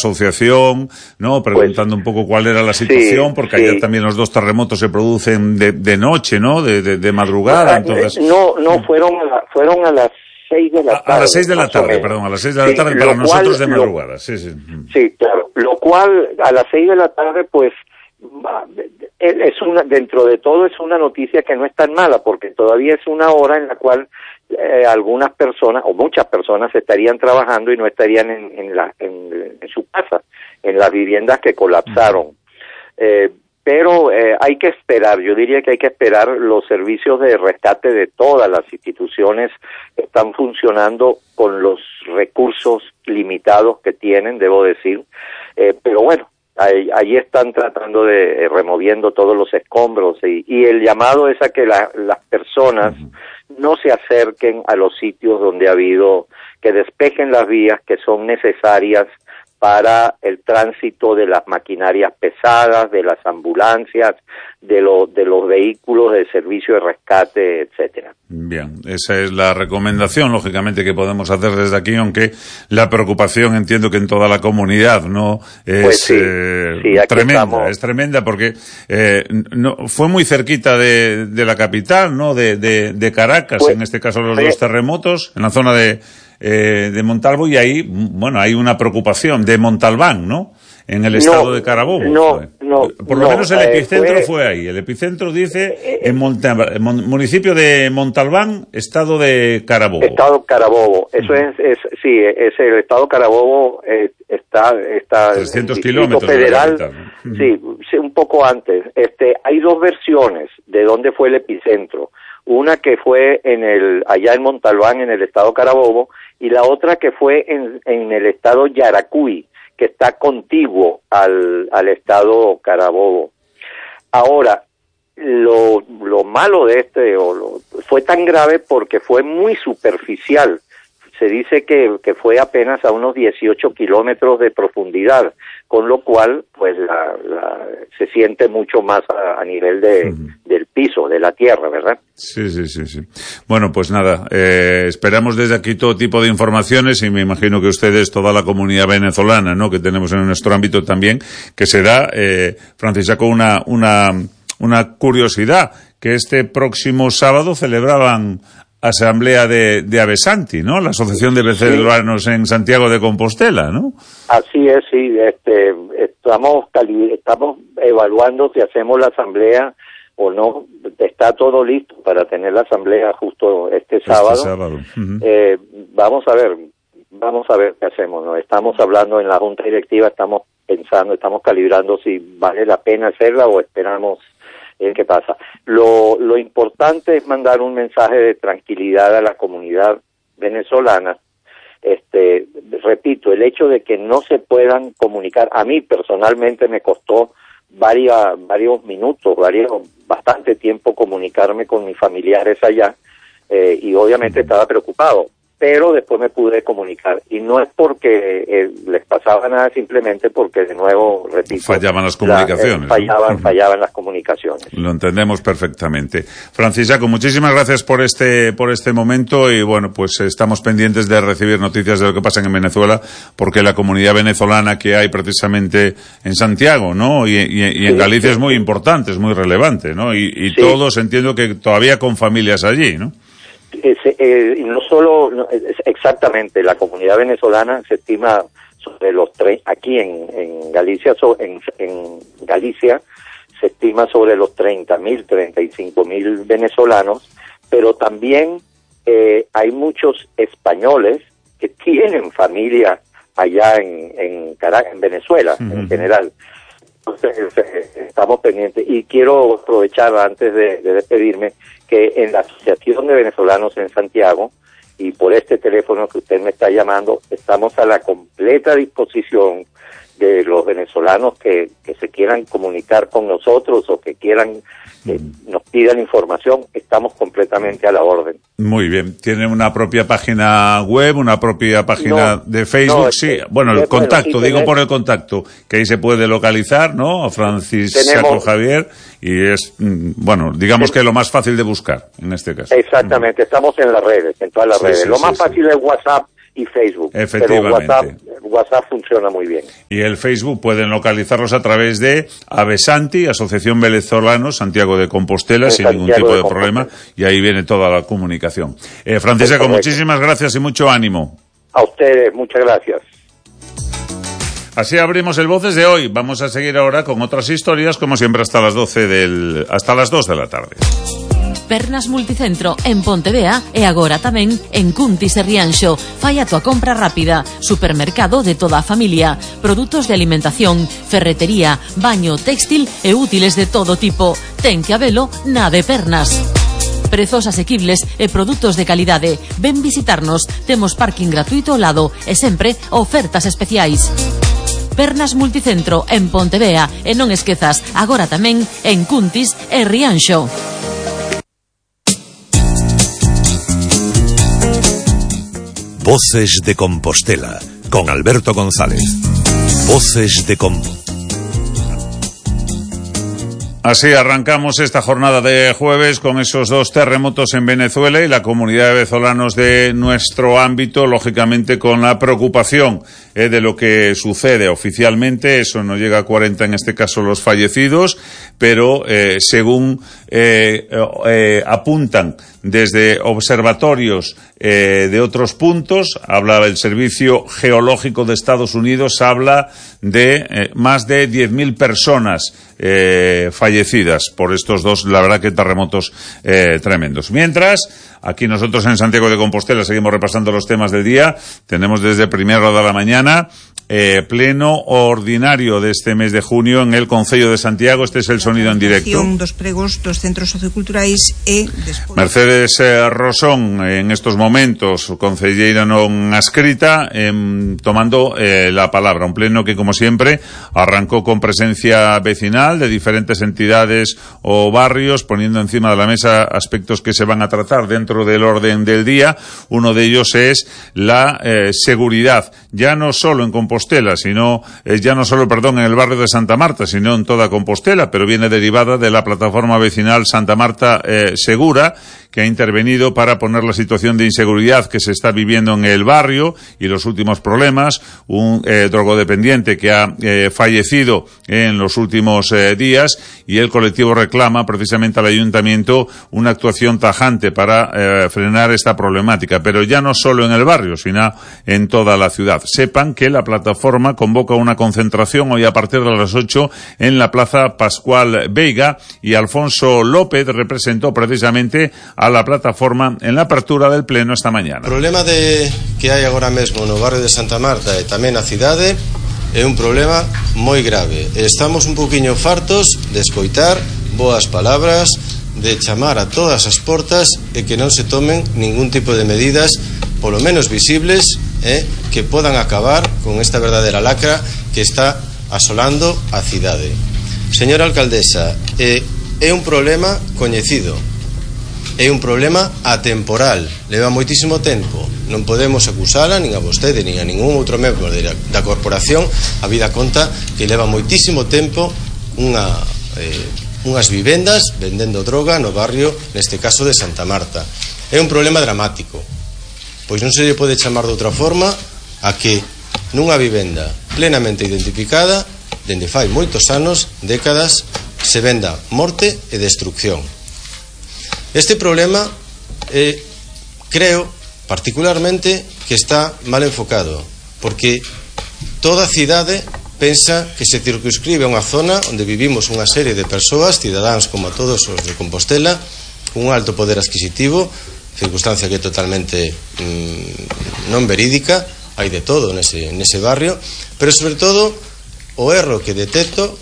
asociación, ¿no? Preguntando un poco cuál era la situación, porque ayer también los 2 terremotos se producen de noche, ¿no? De madrugada, entonces... No, fueron a las 6 de la tarde. A las 6 de la tarde, perdón, a las 6 de la tarde para nosotros de madrugada, sí. Sí, claro, lo cual a las 6 de la tarde, pues, dentro de todo es una noticia que no es tan mala, porque todavía es una hora en la cual algunas personas, o muchas personas, estarían trabajando y no estarían en su casa, en las viviendas que colapsaron. Pero hay que esperar, yo diría que hay que esperar. Los servicios de rescate de todas las instituciones están funcionando con los recursos limitados que tienen, debo decir, pero bueno, ahí están tratando de removiendo todos los escombros y el llamado es a que las personas no se acerquen a los sitios donde ha habido, que despejen las vías que son necesarias para el tránsito de las maquinarias pesadas, de las ambulancias, de los vehículos de servicio de rescate, etcétera. Bien, esa es la recomendación, lógicamente, que podemos hacer desde aquí, aunque la preocupación entiendo que en toda la comunidad, ¿no? Es tremenda, es tremenda porque fue muy cerquita de la capital, ¿no? De Caracas, en este caso los 2 terremotos, en la zona de Montalvo, y ahí, bueno, hay una preocupación de Montalbán, ¿no? En el estado de Carabobo. Por lo menos el epicentro fue ahí. El epicentro dice en municipio de Montalbán, estado de Carabobo. Estado Carabobo. Eso es el estado Carabobo está 300 kilómetros federal. De la capital, ¿no? Sí, un poco antes. Hay 2 versiones de dónde fue el epicentro. Una que fue allá en Montalbán, en el estado Carabobo, y la otra que fue en el estado Yaracuy, que está contiguo al estado Carabobo. Ahora, lo malo de fue tan grave porque fue muy superficial. Se dice que fue apenas a unos 18 kilómetros de profundidad, con lo cual pues se siente mucho más a nivel del piso, de la tierra, ¿verdad? Sí. Bueno, pues nada, esperamos desde aquí todo tipo de informaciones y me imagino que ustedes, toda la comunidad venezolana, ¿no?, que tenemos en nuestro ámbito también, que se da, Francisco, una curiosidad, que este próximo sábado celebraban asamblea de Abesanti, ¿no? La Asociación de Venezolanos en Santiago de Compostela, ¿no? Así es, sí. Estamos evaluando si hacemos la asamblea o no. Está todo listo para tener la asamblea justo este sábado. Vamos a ver qué hacemos, ¿no? Estamos hablando en la Junta Directiva, estamos calibrando si vale la pena hacerla o esperamos qué pasa. Lo importante es mandar un mensaje de tranquilidad a la comunidad venezolana. Repito, el hecho de que no se puedan comunicar, a mí personalmente me costó varios minutos, bastante tiempo comunicarme con mis familiares allá, y obviamente estaba preocupado, pero después me pude comunicar, y no es porque les pasaba nada, simplemente porque, de nuevo, repito, fallaban las comunicaciones. Fallaban las comunicaciones. Lo entendemos perfectamente. Francisco, muchísimas gracias por este momento, y bueno, pues estamos pendientes de recibir noticias de lo que pasa en Venezuela, porque la comunidad venezolana que hay precisamente en Santiago, ¿no?, y en Galicia es muy importante, es muy relevante, ¿no? Y todos, entiendo que todavía con familias allí, ¿no? No solo, exactamente, la comunidad venezolana se estima sobre los aquí en Galicia, en Galicia se estima sobre los 35.000 venezolanos, pero también hay muchos españoles que tienen familia allá en Caracas, en Venezuela, en general. Entonces, estamos pendientes, y quiero aprovechar antes de despedirme que en la Asociación de Venezolanos en Santiago, y por este teléfono que usted me está llamando, estamos a la completa disposición de los venezolanos que se quieran comunicar con nosotros o que quieran que nos pidan información. Estamos completamente a la orden. Muy bien. ¿Tiene una propia página web, una propia página de Facebook? Sí. Bueno, el contacto, digo por el contacto, que ahí se puede localizar, ¿no? A Francisco Javier, y es, bueno, digamos que lo más fácil de buscar en este caso. Exactamente. Estamos en las redes, en todas las redes. Lo más fácil es WhatsApp, y Facebook. Efectivamente. Pero WhatsApp funciona muy bien. Y el Facebook pueden localizarlos a través de Abesanti, Asociación Venezolanos, Santiago de Compostela, sin ningún tipo de problema, y ahí viene toda la comunicación. Francisco, muchísimas gracias y mucho ánimo. A ustedes, muchas gracias. Así abrimos el Voces de hoy. Vamos a seguir ahora con otras historias, como siempre, hasta las 2 de la tarde. Pernas Multicentro en Pontevea e agora tamén en Cuntis e Rianxo. Fai a tua compra rápida. Supermercado de toda a familia. Produtos de alimentación, ferretería, baño, textil e útiles de todo tipo. Ten que habelo na de Pernas. Prezos asequibles e produtos de calidade. Ven visitarnos. Temos parking gratuito ao lado e sempre ofertas especiais. Pernas Multicentro en Pontevea e non esquezas, agora tamén en Cuntis e Rianxo. Voces de Compostela con Alberto González. Voces de Compostela. Así arrancamos esta jornada de jueves con esos 2 terremotos en Venezuela y la comunidad de venezolanos de nuestro ámbito, lógicamente con la preocupación de lo que sucede oficialmente. Eso no llega a 40 en este caso los fallecidos, pero según apuntan desde observatorios de otros puntos, habla el Servicio Geológico de Estados Unidos, habla de más de 10.000 personas fallecidas por estos 2, la verdad que terremotos tremendos. Mientras, aquí nosotros en Santiago de Compostela seguimos repasando los temas del día. Tenemos desde primera hora de la mañana pleno ordinario de este mes de junio en el Concello de Santiago. Este es el sonido en directo. Dos pregos dos centros socioculturais e despois... Mercedes Rosón, en estos momentos, concelleira non adscrita, tomando la palabra. Un pleno que, como siempre, arrancó con presencia vecinal de diferentes entidades o barrios, poniendo encima de la mesa aspectos que se van a tratar dentro del orden del día. Uno de ellos es la seguridad, ya no solo en Compostela, en el barrio de Santa Marta, sino en toda Compostela, pero viene derivada de la plataforma vecinal Santa Marta Segura, que ha intervenido para poner la situación de inseguridad que se está viviendo en el barrio y los últimos problemas. Un drogodependiente que ha fallecido en los últimos días, y el colectivo reclama precisamente al ayuntamiento una actuación tajante para frenar esta problemática, pero ya no solo en el barrio, sino en toda la ciudad. Sepan que la plataforma convoca una concentración hoy a partir de las 8 en la Plaza Pascual Veiga, y Alfonso López representó precisamente a la plataforma en la apertura del pleno esta mañana. O problema que hai agora mesmo no barrio de Santa Marta e tamén na cidade é un problema moi grave. Estamos un poquinho fartos de escoitar boas palabras, de chamar a todas as portas e que non se tomen ningún tipo de medidas, polo menos visibles, que podan acabar con esta verdadera lacra que está asolando a cidade. Señora alcaldesa, é un problema coñecido, é un problema atemporal, leva moitísimo tempo. Non podemos acusala nin a vostede nin a ningún outro membro da corporación, a vida conta que leva moitísimo tempo unhas vivendas vendendo droga no barrio, neste caso de Santa Marta. É un problema dramático, pois non se lle pode chamar de outra forma a que nunha vivenda plenamente identificada, dende fai moitos anos, décadas, se venda morte e destrucción. Este problema creo particularmente que está mal enfocado, porque toda cidade pensa que se circunscribe a unha zona onde vivimos unha serie de persoas, cidadáns como a todos os de Compostela, un alto poder adquisitivo, circunstancia que é totalmente non verídica. Hai de todo nese barrio, pero sobre todo el error que detecto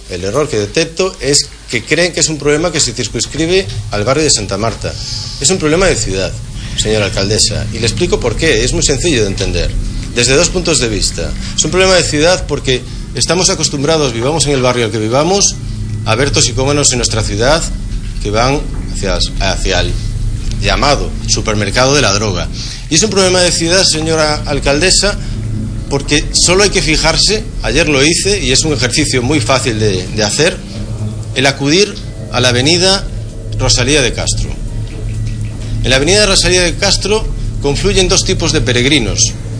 es que creen que es un problema que se circunscribe al barrio de Santa Marta. Es un problema de ciudad, señora alcaldesa, y le explico por qué. Es muy sencillo de entender, desde 2 puntos de vista. Es un problema de ciudad porque estamos acostumbrados, vivamos en el barrio al que vivamos, a ver toxicómanos en nuestra ciudad que van hacia el llamado supermercado de la droga. Y es un problema de ciudad, señora alcaldesa, porque solo hay que fijarse, ayer lo hice y es un ejercicio muy fácil de hacer, el acudir a la avenida Rosalía de Castro. En la avenida Rosalía de Castro confluyen 2 tipos de peregrinos.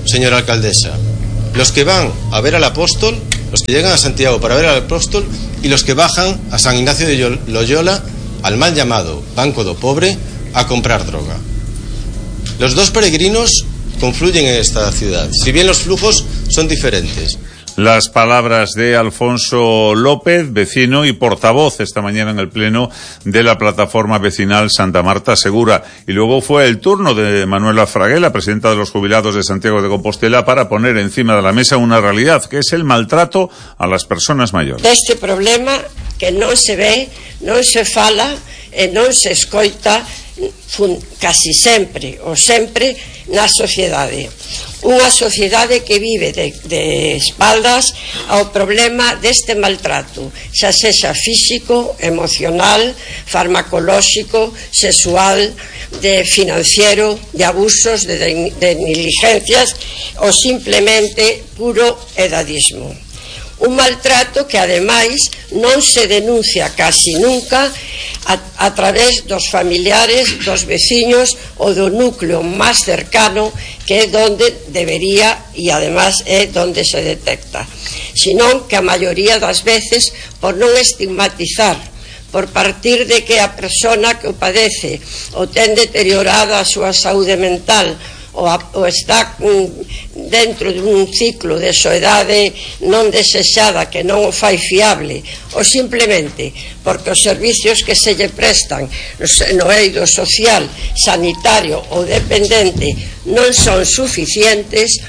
señora alcaldesa, los que van a ver al apóstol, los que llegan a Santiago para ver al apóstol y los que bajan a San Ignacio de Loyola, al mal llamado Banco do Pobre, a comprar droga. Los dos peregrinos confluyen en esta ciudad, si bien los flujos son diferentes. Las palabras de Alfonso López, vecino y portavoz esta mañana en el pleno de la plataforma vecinal Santa Marta Segura. Y luego fue el turno de Manuela Fraguela, presidenta de los jubilados de Santiago de Compostela, para poner encima de la mesa una realidad, que es el maltrato a las personas mayores. Este problema que non se ve, non se fala e non se escoita casi sempre ou sempre na sociedade. Unha sociedade que vive de espaldas ao problema deste maltrato, xa sexa físico, emocional, farmacolóxico, sexual, de financiero, de abusos, de negligencias ou simplemente puro edadismo. Un maltrato que ademais non se denuncia casi nunca a través dos familiares, dos veciños ou do núcleo máis cercano, que é donde debería e ademais é donde se detecta, senón que a maioría das veces, por non estigmatizar, por partir de que a persona que o padece ou ten deteriorada a súa saúde mental ou está dentro dun ciclo de soidade non desexada que non o fai fiable, ou simplemente porque os servicios que se lle prestan no eido social, sanitario ou dependente non son suficientes,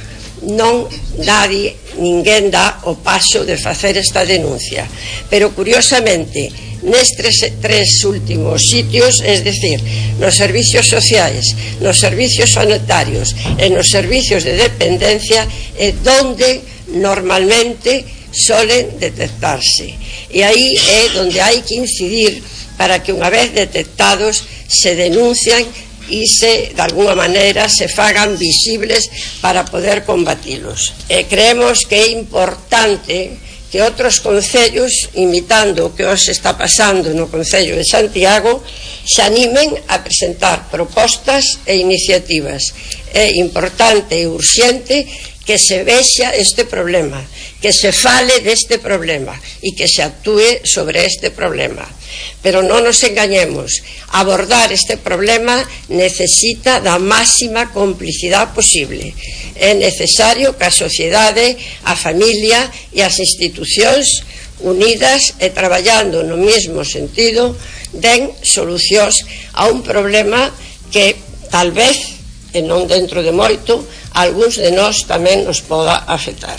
ninguén dá o paso de facer esta denuncia. Pero curiosamente nestes tres últimos sitios, es decir, nos servicios sociais, nos servicios sanitarios e nos servicios de dependencia, é donde normalmente solen detectarse, e aí é donde hai que incidir para que unha vez detectados se denuncian e se, de alguna maneira, se fagan visibles para poder combatilos. E creemos que é importante que outros concellos, imitando o que os está pasando no Concello de Santiago, se animen a presentar propostas e iniciativas. É importante e urxente que se vexa este problema, que se fale deste problema e que se actúe sobre este problema. Pero non nos engañemos, abordar este problema necesita da máxima complicidade posible. É necesario que a sociedade, a familia e as institucións unidas e traballando no mesmo sentido den solucións a un problema que tal vez, e non dentro de moito, algúns de nós tamén nos poda afectar.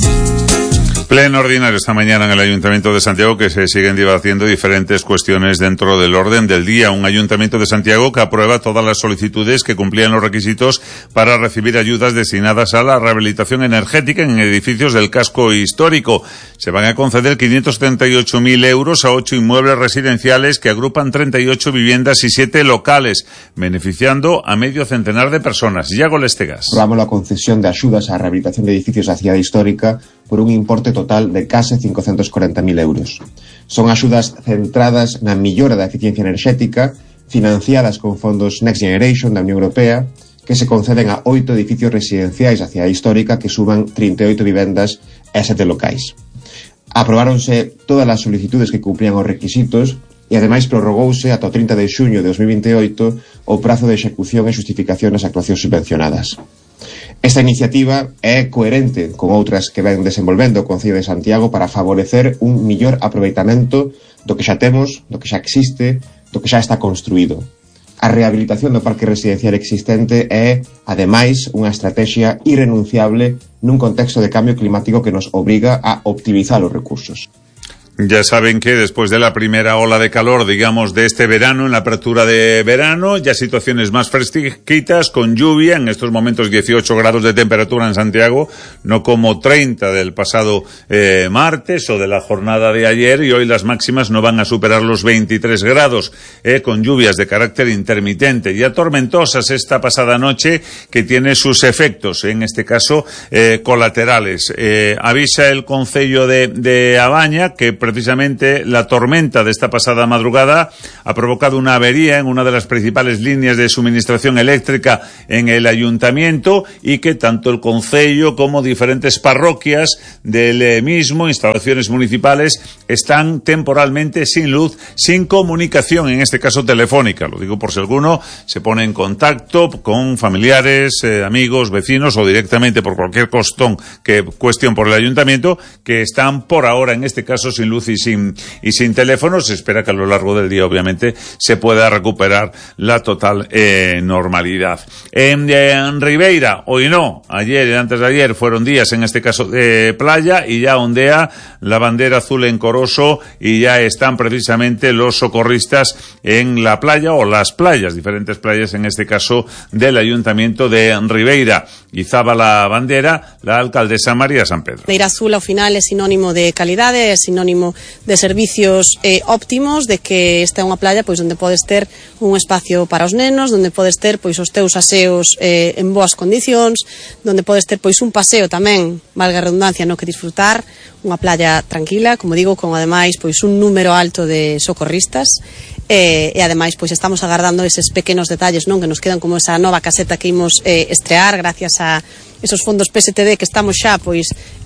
Pleno ordinario esta mañana en el Ayuntamiento de Santiago, que se siguen debatiendo diferentes cuestiones dentro del orden del día. Un Ayuntamiento de Santiago que aprueba todas las solicitudes que cumplían los requisitos para recibir ayudas destinadas a la rehabilitación energética en edificios del casco histórico. Se van a conceder 578.000 euros a 8 inmuebles residenciales que agrupan 38 viviendas y 7 locales, beneficiando a medio centenar de personas. Iago Lestegas. Aprobamos la concesión de ayudas a rehabilitación de edificios de la ciudad histórica por un importe total de case 540.000 euros. Son axudas centradas na millora da eficiencia enerxética, financiadas con fondos Next Generation da Unión Europea, que se conceden a 8 edificios residenciais da cidade histórica que suban 38 vivendas e 7 locais. Aprobáronse todas as solicitudes que cumplían os requisitos e ademais prorrogouse ata o 30 de xuño de 2028 o prazo de execución e xustificación das actuacións subvencionadas. Esta iniciativa é coherente con outras que ven desenvolvendo o Concello de Santiago para favorecer un millor aproveitamento do que xa temos, do que xa existe, do que xa está construído. A rehabilitación do parque residencial existente é, ademais, unha estrategia irrenunciable nun contexto de cambio climático que nos obriga a optimizar os recursos. Ya saben que después de la primera ola de calor, digamos, de este verano, en la apertura de verano, ya situaciones más fresquitas, con lluvia, en estos momentos 18 grados de temperatura en Santiago, no como 30 del pasado martes o de la jornada de ayer, y hoy las máximas no van a superar los 23 grados, con lluvias de carácter intermitente, ya tormentosas esta pasada noche, que tiene sus efectos, en este caso, colaterales. Avisa el Concello de Abaña que precisamente la tormenta de esta pasada madrugada ha provocado una avería en una de las principales líneas de suministración eléctrica en el ayuntamiento y que tanto el concello como diferentes parroquias del mismo, instalaciones municipales, están temporalmente sin luz, sin comunicación, en este caso telefónica. Lo digo por si alguno se pone en contacto con familiares, amigos, vecinos o directamente por cualquier cuestión por el ayuntamiento, que están por ahora en este caso sin luz y sin teléfono. Se espera que a lo largo del día obviamente se pueda recuperar la total normalidad. En Ribeira, hoy no, ayer y antes de ayer fueron días en este caso de playa y ya ondea la bandera azul en Coroso y ya están precisamente los socorristas en la playa o las playas, diferentes playas en este caso del ayuntamiento de Ribeira. Izaba la bandera la alcaldesa María San Pedro. Bandeira azul ao final é sinónimo de calidade, é sinónimo de servicios óptimos, de que esta é unha playa pois onde podes ter un espacio para os nenos, onde podes ter pois os teus aseos en boas condicións, onde podes ter pois un paseo tamén, valga a redundancia, no que disfrutar, unha playa tranquila, como digo, con ademais pois un número alto de socorristas e ademais pois estamos agardando eses pequenos detalles, non, que nos quedan, como esa nova caseta que imos estrear gracias a esos fondos PSTD que estamos xa pois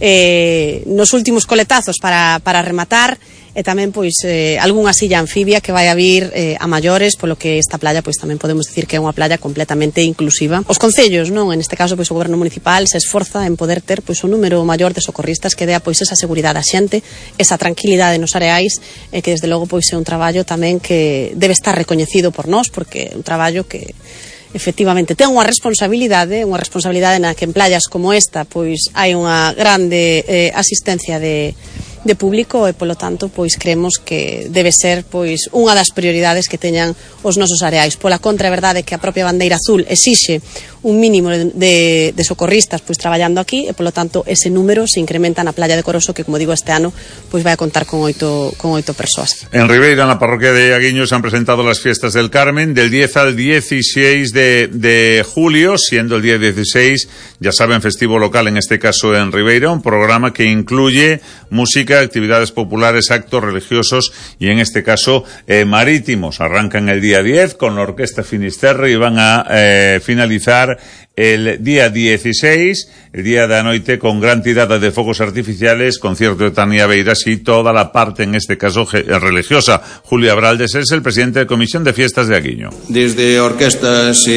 nos últimos coletazos para rematar, e tamén pois algunha silla anfibia que vai a vir a maiores, polo que esta playa pois tamén podemos dicir que é unha playa completamente inclusiva. Os concellos, non, en este caso pois o goberno municipal se esforza en poder ter pois un número maior de socorristas que dea pois esa seguridade á xente, esa tranquilidade nos areais, e que desde logo pois é un traballo tamén que debe estar recoñecido por nós, porque é un traballo que efectivamente ten unha responsabilidade na que en playas como esta pois hai unha grande asistencia de público e polo tanto pois creemos que debe ser pois unha das prioridades que teñan os nosos areais. Pola contra, é verdade que a propia bandeira azul exixe un mínimo de socorristas pois traballando aquí e polo tanto ese número se incrementa na playa de Coroso, que como digo este ano pois vai a contar con 8 persoas. En Ribeira, en la parroquia de Aguiño, se han presentado las fiestas del Carmen del 10 al 16 de julio, siendo el día 16, ya saben, festivo local en este caso en Ribeira, un programa que incluye música, actividades populares, actos religiosos y en este caso marítimos. Arrancan el día 10 con la Orquesta Finisterre y van a finalizar el día 16, el día de anoite, con gran tirada de focos artificiales, concierto de Tania Beiras y toda la parte, en este caso, religiosa. Julio Abraldes es el presidente de Comisión de Fiestas de Aguiño. Desde orquestas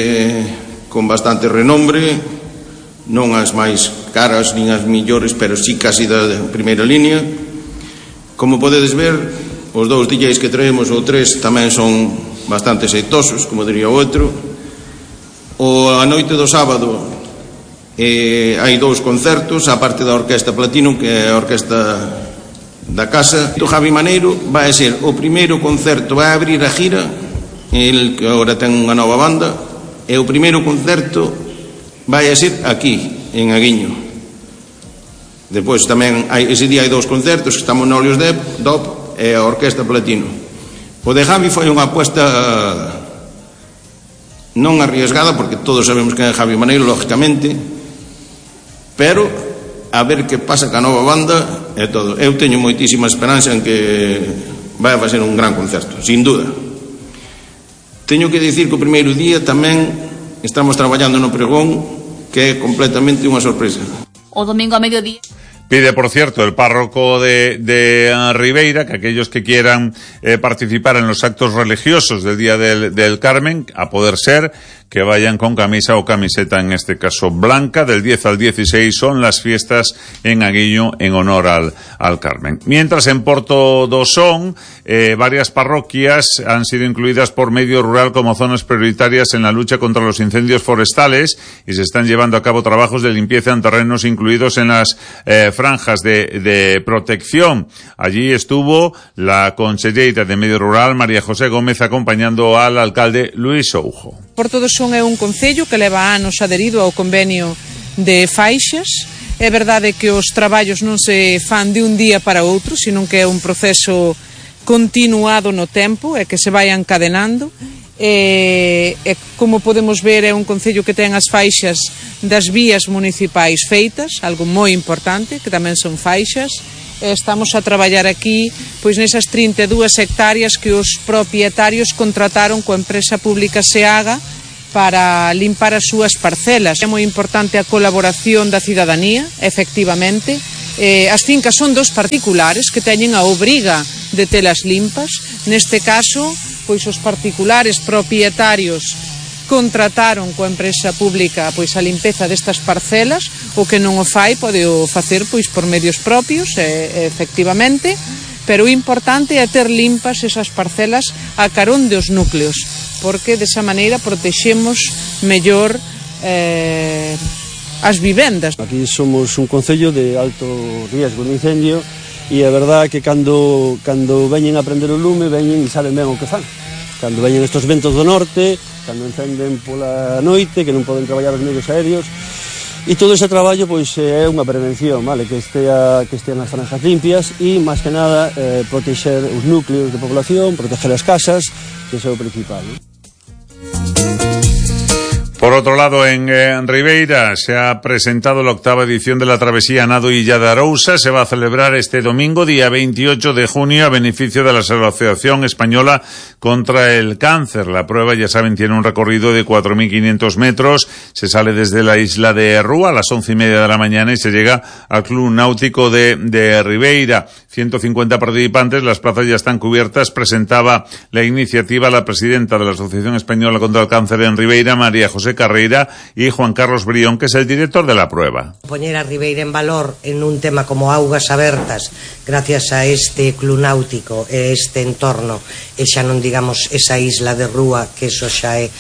con bastante renombre, non as máis caras nin as millores, pero sí casi da primeira línea. Como podedes ver, os dous DJs que traemos, ou tres, tamén son bastante exitosos, como diría o outro. A noite do sábado hai dous concertos, a parte da Orquesta Platino, que é a orquesta da casa. O Javi Maneiro vai ser o primeiro concerto, vai abrir a gira, el que agora ten unha nova banda, e o primeiro concerto vai a ser aquí, en Aguiño. Depois tamén ese día hai dous concertos, que estamos no Olios DOP e a Orquesta Platino. O de Javi foi unha apuesta non arriesgada, porque todos sabemos que é Javi Maneiro, lógicamente, pero a ver que pasa ca nova banda e todo. Eu teño moitísima esperanza en que vai a facer un gran concerto, sin duda. Teño que dicir que o primeiro día tamén estamos traballando no pregón, que é completamente unha sorpresa. O domingo a mediodía. Pide, por cierto, el párroco de Ribeira que aquellos que quieran participar en los actos religiosos del Día del Carmen, a poder ser, que vayan con camisa o camiseta, en este caso blanca. Del 10 al 16 son las fiestas en Aguiño en honor al Carmen. Mientras, en Porto do Son, varias parroquias han sido incluidas por Medio Rural como zonas prioritarias en la lucha contra los incendios forestales y se están llevando a cabo trabajos de limpieza en terrenos incluidos en las franjas de protección. Allí estuvo la conselleira de Medio Rural, María José Gómez, acompañando al alcalde Luis Oujo. Porto do Son é un concello que leva anos adherido ao convenio de faixas. É verdade que os traballos non se fan de un día para outro, sino que é un proceso continuado no tempo e que se vai encadenando. E como podemos ver, é un concello que ten as faixas das vías municipais feitas, algo moi importante, que tamén son faixas, estamos a traballar aquí pois nesas 32 hectáreas que os propietarios contrataron coa empresa pública Seaga para limpar as súas parcelas. É moi importante a colaboración da cidadanía, efectivamente. As fincas son dos particulares que teñen a obriga de telas limpas. Neste caso, pois os particulares propietarios contrataron coa empresa pública pois a limpeza destas parcelas. O que non o fai pode o facer pois por medios propios, efectivamente, pero o importante é ter limpas esas parcelas a carón dos núcleos, porque desa maneira protexemos mellor as vivendas. Aquí somos un concello de alto riesgo de incendio e é verdad que cando veñen a prender o lume, veñen e saben ben o que fan. Cando veñen estes ventos do norte, cando encenden pola noite, que non poden traballar os medios aéreos, e todo ese traballo pois é unha prevención, vale, que estean as franjas limpias e, máis que nada, protexer os núcleos de población, proteger as casas, que é o principal, ¿no? Por otro lado, en Ribeira se ha presentado la 8ª edición de la travesía Nado Illa de Arousa. Se va a celebrar este domingo, día 28 de junio, a beneficio de la Asociación Española contra el Cáncer. La prueba, ya saben, tiene un recorrido de 4.500 metros. Se sale desde la isla de Rúa a las 11:30 de la mañana y se llega al Club Náutico de Ribeira. 150 participantes, las plazas ya están cubiertas. Presentaba la iniciativa la presidenta de la Asociación Española contra el Cáncer en Ribeira, María José Carreira, y Juan Carlos Brión, que es el director de la prueba. Poñer a Ribeira en valor en un tema como augas abertas, gracias a este club náutico e este entorno, e xa non digamos esa isla de Rúa, que eso xa é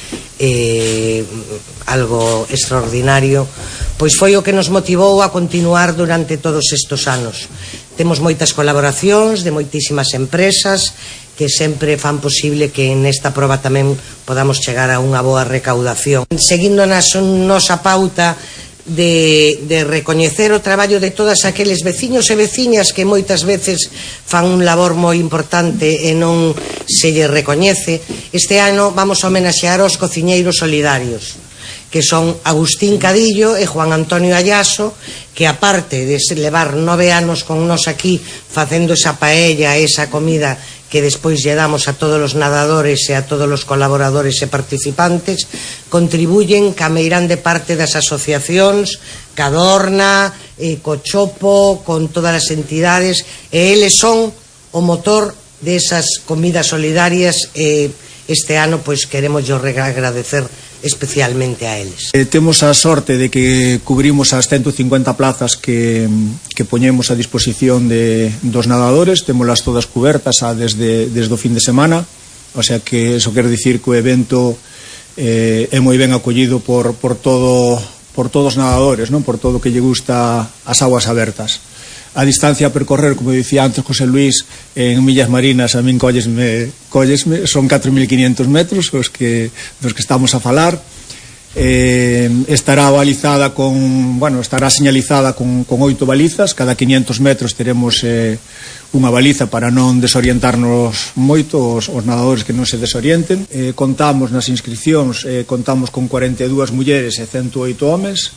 algo extraordinario, pois foi o que nos motivou a continuar durante todos estes anos. Temos moitas colaboracións de moitísimas empresas que sempre fan posible que nesta proba tamén podamos chegar a unha boa recaudación. Seguindo na nosa pauta de recoñecer o traballo de todas aqueles veciños e veciñas que moitas veces fan un labor moi importante e non se lle recoñece, este ano vamos a homenaxear aos cociñeiros solidarios, que son Agustín Cadillo e Juan Antonio Ayaso, que aparte de levar 9 anos con nos aquí facendo esa paella, esa comida que despois lle damos a todos os nadadores e a todos os colaboradores e participantes, contribuyen ca meirande parte das asociacións, Cadorna, Cochopo, con todas as entidades, e eles son o motor desas comidas solidarias, e este ano pois queremos agradecer especialmente a eles. Temos a sorte de que cubrimos as 150 plazas que poñemos a disposición dos nadadores, témolas todas cubertas desde o fin de semana, o sea que eso quer dicir que o evento é moi ben acollido por todos os nadadores, non? Por todo o que lle gusta as aguas abertas. A distancia a percorrer, como dicía antes José Luis, en millas marinas, a min collesme, son 4.500 metros dos que estamos a falar. Estará balizada estará señalizada con 8 balizas. Cada 500 metros teremos unha baliza para non desorientarnos moito os nadadores, que non se desorienten. Contamos nas inscripcións, contamos con 42 mulleres e 108 homes.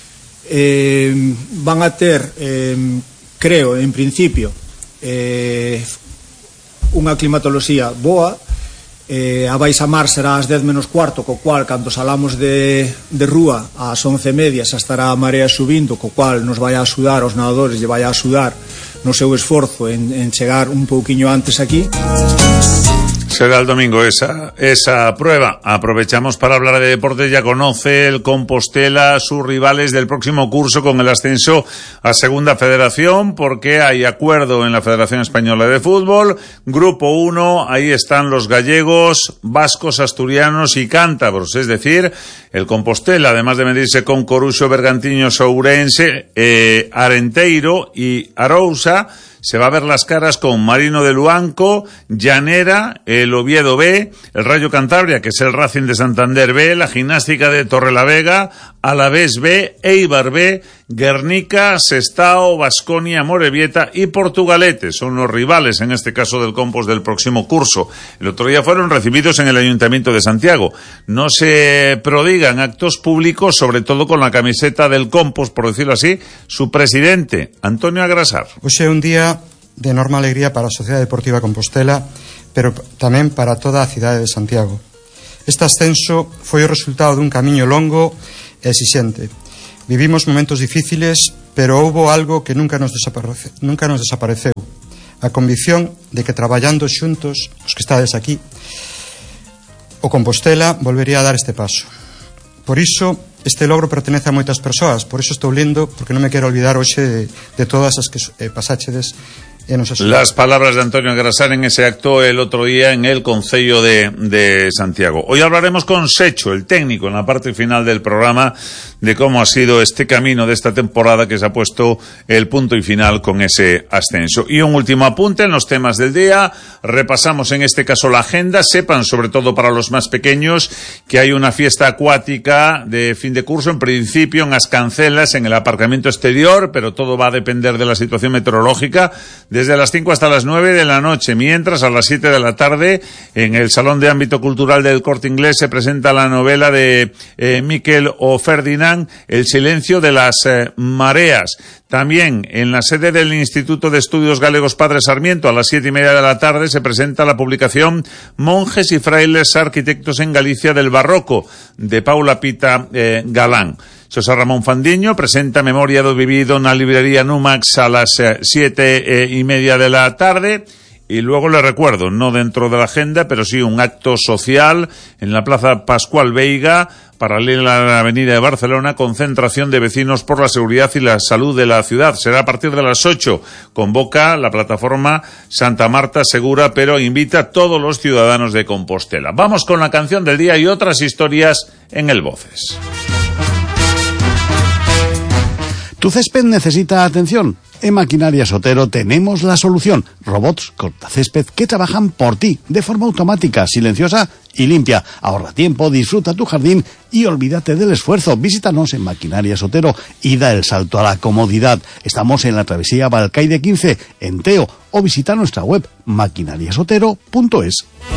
Van a ter, creo, en principio, unha climatoloxía boa. A baixa mar será ás 10 menos cuarto, co cual, cando salamos de Rúa ás 11:30, xa estará a marea subindo, co cual nos vai a axudar, aos nadadores lle vai a axudar no seu esforzo en chegar un pouquiño antes aquí. Será el domingo esa prueba. Aprovechamos para hablar de deporte. Ya conoce el Compostela sus rivales del próximo curso con el ascenso a Segunda Federación, porque hay acuerdo en la Federación Española de Fútbol. Grupo 1, ahí están los gallegos, vascos, asturianos y cántabros. Es decir, el Compostela, además de medirse con Coruxo, Bergantiños, Ourense, Arenteiro y Arousa, se va a ver las caras con Marino de Luanco, Llanera, el el Oviedo B, el Rayo Cantabria, que es el Racing de Santander B, la Gimnástica de Torrelavega, Alavés B, Eibar B, Guernica, Sestao, Baskonia, Amorebieta y Portugalete. Son los rivales, en este caso, del Compos del próximo curso. El otro día fueron recibidos en el Ayuntamiento de Santiago. No se prodigan actos públicos, sobre todo con la camiseta del Compos, por decirlo así, su presidente, Antonio Agrasar. Hoxe é un día de enorme alegría para a Sociedade Deportiva Compostela, pero tamén para toda a cidade de Santiago. Este ascenso foi o resultado dun camiño longo e exixente. Vivimos momentos difíciles, pero houbo algo que nunca nos desapareceu. A convicción de que traballando xuntos, os que estades aquí, o Compostela volvería a dar este paso. Por iso, este logro pertenece a moitas persoas, por iso estou lendo, porque non me quero olvidar hoxe de todas as que pasáchedes. Las palabras de Antonio Agrasar en ese acto el otro día en el Concello de Santiago. Hoy hablaremos con Secho, el técnico, en la parte final del programa, de cómo ha sido este camino de esta temporada que se ha puesto el punto y final con ese ascenso. Y un último apunte en los temas del día. Repasamos en este caso la agenda. Sepan, sobre todo para los más pequeños, que hay una fiesta acuática de fin de curso, en principio en Ascancelas, en el aparcamiento exterior, pero todo va a depender de la situación meteorológica, desde las 5 hasta las 9 de la noche, mientras a las 7 de la tarde en el Salón de Ámbito Cultural del Corte Inglés se presenta la novela de Miquel o Ferdinand, El silencio de las mareas. También en la sede del Instituto de Estudios Galegos Padre Sarmiento a las 7:30 de la tarde se presenta la publicación Monjes y frailes arquitectos en Galicia del Barroco, de Paula Pita Galán. Xosé Ramón Fandiño presenta Memoria do Vivido na librería Numax a las 7:30 de la tarde. Y luego le recuerdo, no dentro de la agenda, pero sí un acto social en la Plaza Pascual Veiga, paralela a la Avenida de Barcelona, concentración de vecinos por la seguridad y la salud de la ciudad. Será a partir de las 8. Convoca la plataforma Santa Marta Segura, pero invita a todos los ciudadanos de Compostela. Vamos con la canción del día y otras historias en el Voces. ¿Tu césped necesita atención? En Maquinarias Otero tenemos la solución. Robots cortacésped que trabajan por ti, de forma automática, silenciosa y limpia. Ahorra tiempo, disfruta tu jardín y olvídate del esfuerzo. Visítanos en Maquinarias Otero y da el salto a la comodidad. Estamos en la travesía Balcaide 15, en Teo, o visita nuestra web maquinariasotero.es.